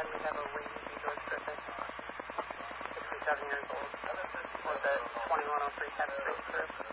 then we have a Lady George Griffith, 67 years old, for the 2103 Pet Street Group.